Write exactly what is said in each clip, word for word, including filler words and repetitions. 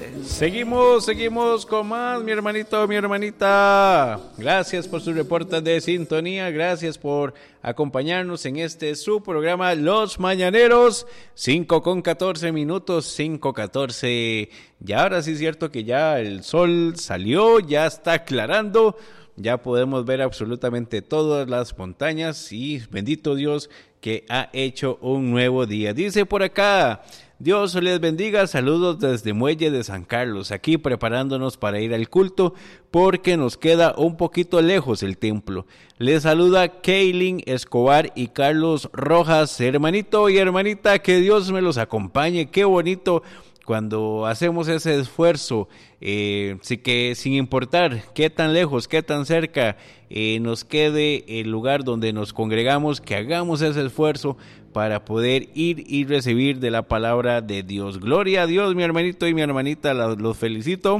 Seguimos, seguimos con más, mi hermanito, mi hermanita. Gracias por su reporte de sintonía, gracias por acompañarnos en este su programa Los Mañaneros, cinco con catorce minutos, cinco catorce. Y ahora sí es cierto que ya el sol salió, ya está aclarando, ya podemos ver absolutamente todas las montañas y bendito Dios que ha hecho un nuevo día. Dice por acá: Dios les bendiga, saludos desde Muelle de San Carlos, aquí preparándonos para ir al culto porque nos queda un poquito lejos el templo. Les saluda Kaylin Escobar y Carlos Rojas, hermanito y hermanita, que Dios me los acompañe. Qué bonito cuando hacemos ese esfuerzo, eh, sí que sin importar qué tan lejos, qué tan cerca eh, nos quede el lugar donde nos congregamos, que hagamos ese esfuerzo para poder ir y recibir de la palabra de Dios. Gloria a Dios, mi hermanito y mi hermanita, los, los felicito.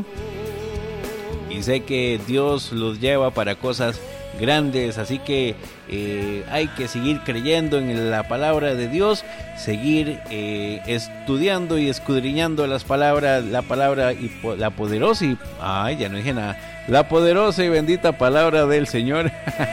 Y sé que Dios los lleva para cosas grandes, así que eh, hay que seguir creyendo en la palabra de Dios, seguir eh, estudiando y escudriñando las palabras, la palabra y po- la poderosa y ay, ya no dije nada, la poderosa y bendita palabra del Señor.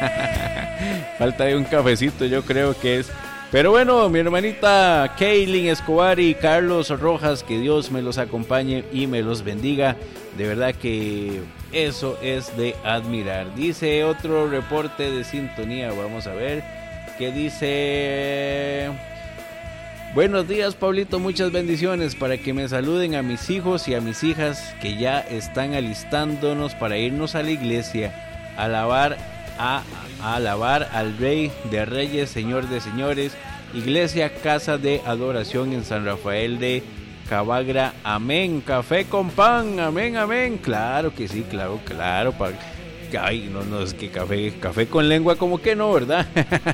Falta de un cafecito, yo creo que es. Pero bueno, mi hermanita Kaylin Escobar y Carlos Rojas, que Dios me los acompañe y me los bendiga. De verdad que eso es de admirar. Dice otro reporte de sintonía, vamos a ver qué dice. Buenos días, Pablito, muchas bendiciones, para que me saluden a mis hijos y a mis hijas que ya están alistándonos para irnos a la iglesia a alabar a, a alabar al Rey de Reyes, Señor de Señores, Iglesia Casa de Adoración en San Rafael de Cabagra. Amén. Café con pan. Amén, amén. Claro que sí, claro, claro. Pa... Ay, no, no, es que café, café con lengua como que no, ¿verdad?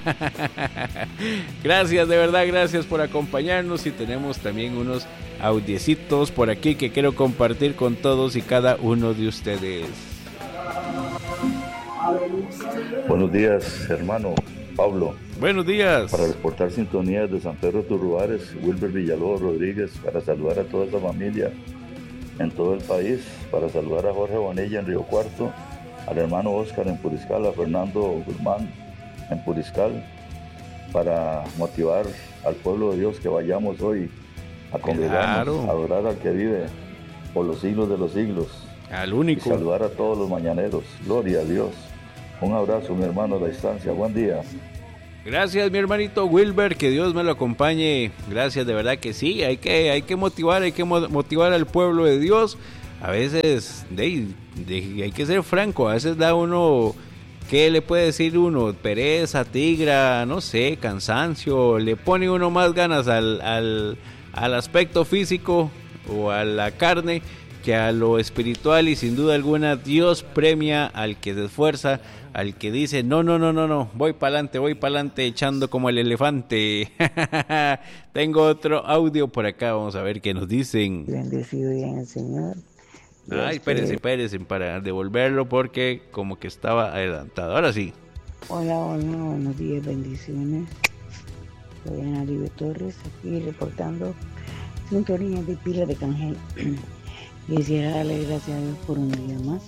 Gracias, de verdad, gracias por acompañarnos. Y tenemos también unos audiecitos por aquí que quiero compartir con todos y cada uno de ustedes. Buenos días, hermano Pablo. Buenos días. Para reportar sintonías de San Pedro Turrubares, Wilber Villalobos Rodríguez, para saludar a toda esa familia en todo el país, para saludar a Jorge Bonilla en Río Cuarto, al hermano Oscar en Puriscal, a Fernando Guzmán en Puriscal, para motivar al pueblo de Dios que vayamos hoy a congregarnos, claro, a adorar al que vive por los siglos de los siglos, al único, y saludar a todos los mañaneros. Gloria a Dios. Un abrazo, mi hermano, a la distancia. Buen día. Gracias, mi hermanito Wilber, que Dios me lo acompañe. Gracias, de verdad que sí, hay que, hay que motivar, hay que motivar al pueblo de Dios. A veces, de, de, hay que ser franco, a veces da uno, ¿qué le puede decir uno? Pereza, tigra, no sé, cansancio, le pone uno más ganas al, al, al aspecto físico o a la carne que a lo espiritual, y sin duda alguna Dios premia al que se esfuerza, al que dice no, no, no, no, no, voy para adelante, voy para adelante echando como el elefante. Tengo otro audio por acá, vamos a ver qué nos dicen. Bendecido día en el Señor. Ay, espérense, espérense para devolverlo porque como que estaba adelantado. Ahora sí. Hola, hola, buenos días, bendiciones. Soy Ana Libre Torres, aquí reportando sintonía de Pila de Cangel. Quisiera darle gracias a Dios por un día más.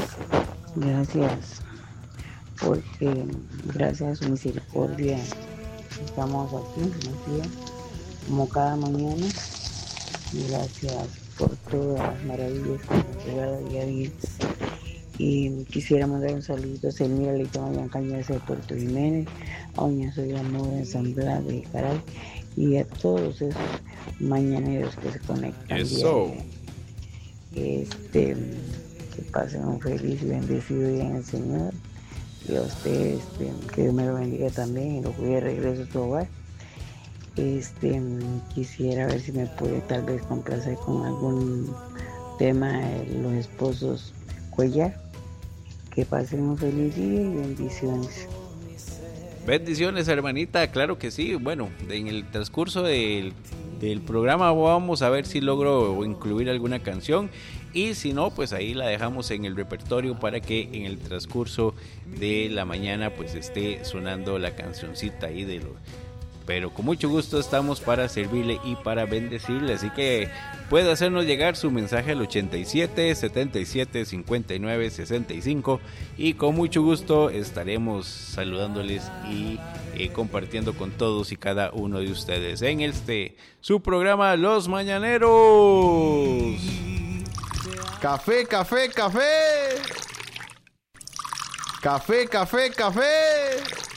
Gracias, porque gracias a su misericordia estamos aquí, aquí como cada mañana. Gracias por todas las maravillas que nos regala día a día. Y quisiera mandar un saludo a Selmira Leito Mayan Cañas de Puerto Jiménez, a Doña Soy Amor en San Blas de Caral y a todos esos mañaneros que se conectan. Eso. Este, que pasen un feliz y bendecido día en el Señor. Y a ustedes, este, que Dios me lo bendiga también y lo cuide de regreso a su hogar. Este, quisiera ver si me puede tal vez complacer con algún tema de los esposos Cuellar. Que pasen un feliz día y bendiciones. Bendiciones, hermanita, claro que sí. Bueno, en el transcurso del, del programa vamos a ver si logro incluir alguna canción, y si no, pues ahí la dejamos en el repertorio para que en el transcurso de la mañana pues esté sonando la cancioncita ahí de los pero con mucho gusto estamos para servirle y para bendecirle. Así que puede hacernos llegar su mensaje al ochenta y siete, setenta y siete, cincuenta y nueve, sesenta y cinco y con mucho gusto estaremos saludándoles y eh, compartiendo con todos y cada uno de ustedes en este su programa Los Mañaneros. Café, café, café. Café, café, café.